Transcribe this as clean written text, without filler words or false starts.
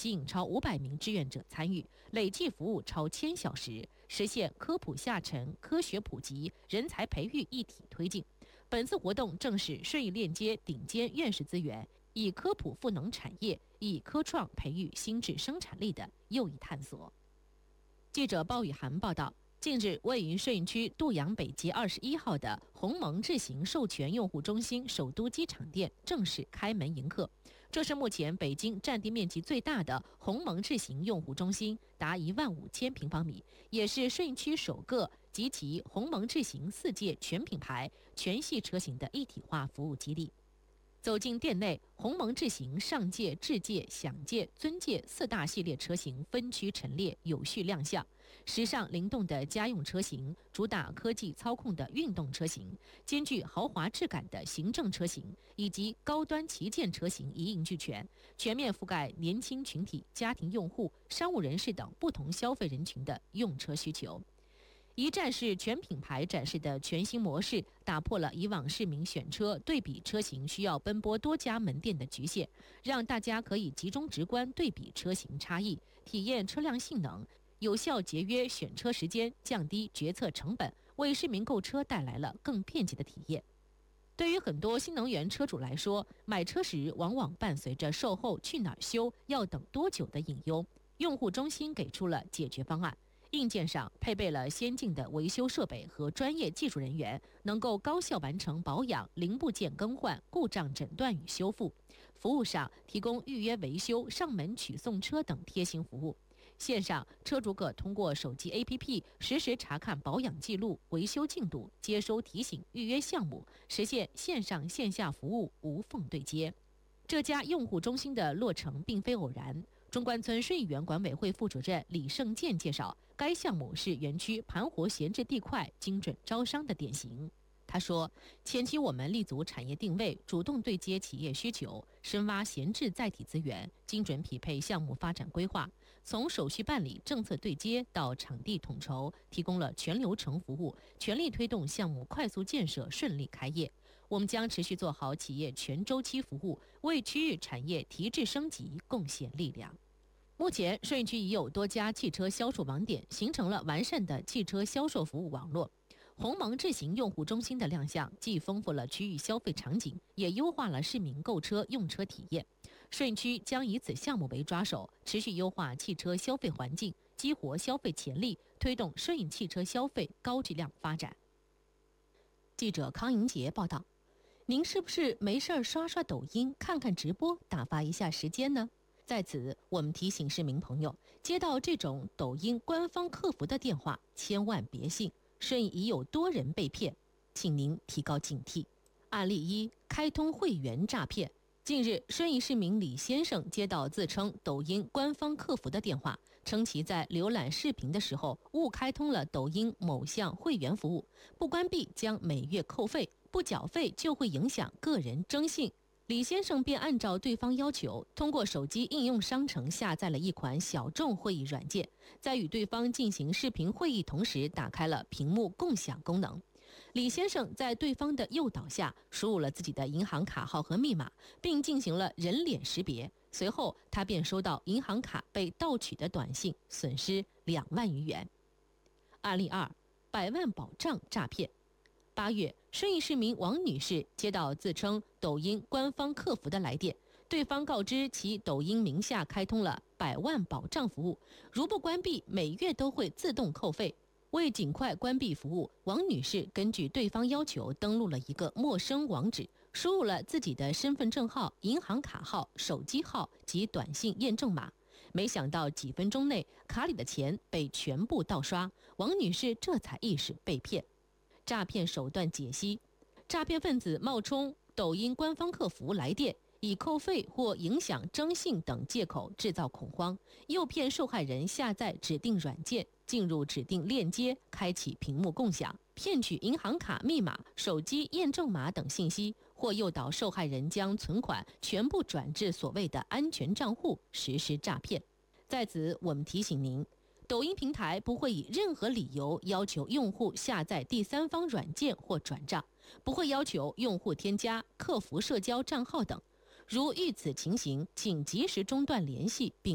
吸引超500名志愿者参与，累计服务超1000小时，实现科普下沉、科学普及、人才培育一体推进。本次活动正是顺义链接顶尖院士资源，以科普赋能产业，以科创培育新质生产力的又一探索。记者鲍雨涵报道，近日，位于顺义区杜阳北街21号的鸿蒙智行授权用户中心首都机场店正式开门迎客。这是目前北京占地面积最大的鸿蒙智行用户中心，达15000平方米，也是顺义区首个集齐鸿蒙智行4届全品牌、全系车型的一体化服务基地。走进店内，鸿蒙智行上界、智界、享界、尊界4大系列车型分区陈列，有序亮相。时尚灵动的家用车型，主打科技操控的运动车型，兼具豪华质感的行政车型，以及高端旗舰车型一应俱全，全面覆盖年轻群体、家庭用户、商务人士等不同消费人群的用车需求。一站式全品牌展示的全新模式，打破了以往市民选车对比车型需要奔波多家门店的局限，让大家可以集中直观对比车型差异，体验车辆性能，有效节约选车时间，降低决策成本，为市民购车带来了更便捷的体验。对于很多新能源车主来说，买车时往往伴随着售后去哪儿修、要等多久的隐忧，用户中心给出了解决方案。硬件上配备了先进的维修设备和专业技术人员，能够高效完成保养、零部件更换、故障诊断与修复。服务上提供预约维修、上门取送车等贴心服务。线上车主可通过手机 APP 实时查看保养记录、维修进度、接收提醒、预约项目，实现线上线下服务无缝对接。这家用户中心的落成并非偶然。中关村顺义园管委会副主任李胜建介绍，该项目是园区盘活闲置地块、精准招商的典型。他说，前期我们立足产业定位，主动对接企业需求，深挖闲置载体资源，精准匹配项目发展规划，从手续办理、政策对接到场地统筹，提供了全流程服务，全力推动项目快速建设、顺利开业。我们将持续做好企业全周期服务，为区域产业提质升级贡献力量。目前，顺义区已有多家汽车销售网点，形成了完善的汽车销售服务网络。鸿蒙智行用户中心的亮相，既丰富了区域消费场景，也优化了市民购车用车体验。顺义区将以此项目为抓手，持续优化汽车消费环境，激活消费潜力，推动顺义汽车消费高质量发展。记者康莹杰报道。您是不是没事刷刷抖音、看看直播，打发一下时间呢？在此，我们提醒市民朋友，接到这种抖音官方客服的电话，千万别信，顺义已有多人被骗，请您提高警惕。案例1：开通会员诈骗。近日，顺义市民李先生接到自称抖音官方客服的电话，称其在浏览视频的时候误开通了抖音某项会员服务，不关闭将每月扣费，不缴费就会影响个人征信。李先生便按照对方要求，通过手机应用商城下载了一款小众会议软件，在与对方进行视频会议同时，打开了屏幕共享功能。李先生在对方的诱导下，输入了自己的银行卡号和密码，并进行了人脸识别。随后，他便收到银行卡被盗取的短信，损失2万余元。案例2：百万保障诈骗。8月，顺义市民王女士接到自称抖音官方客服的来电，对方告知其抖音名下开通了100万保障服务，如不关闭，每月都会自动扣费。为尽快关闭服务，王女士根据对方要求登录了一个陌生网址，输入了自己的身份证号、银行卡号、手机号及短信验证码。没想到几分钟内，卡里的钱被全部盗刷，王女士这才意识被骗。诈骗手段解析：诈骗分子冒充抖音官方客服来电，以扣费或影响征信等借口制造恐慌，诱骗受害人下载指定软件，进入指定链接，开启屏幕共享，骗取银行卡密码、手机验证码等信息，或诱导受害人将存款全部转至所谓的安全账户，实施诈骗。在此，我们提醒您，抖音平台不会以任何理由要求用户下载第三方软件或转账，不会要求用户添加客服社交账号等。如遇此情形，请及时中断联系并